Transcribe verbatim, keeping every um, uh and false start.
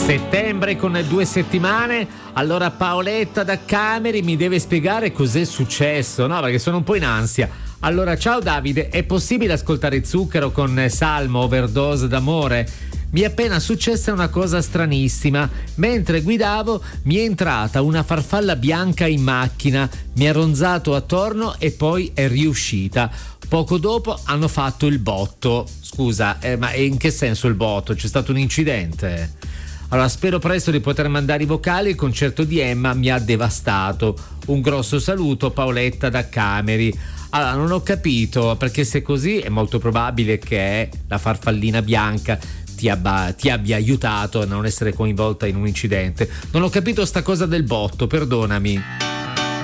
Settembre con due settimane. Allora Paoletta da Cameri mi deve spiegare cos'è successo, no? Perché sono un po' in ansia. Allora, ciao Davide, è possibile ascoltare Zucchero con Salmo, Overdose d'amore? Mi è appena successa una cosa stranissima. Mentre guidavo mi è entrata una farfalla bianca in macchina, mi ha ronzato attorno e poi è riuscita. Poco dopo hanno fatto il botto. Scusa, eh, ma in che senso il botto? C'è stato un incidente? Allora, spero presto di poter mandare i vocali. Il concerto di Emma mi ha devastato. Un grosso saluto, Paoletta da Cameri. Allora, non ho capito, perché se così è molto probabile che la farfallina bianca ti, abba, ti abbia aiutato a non essere coinvolta in un incidente. Non ho capito sta cosa del botto, perdonami.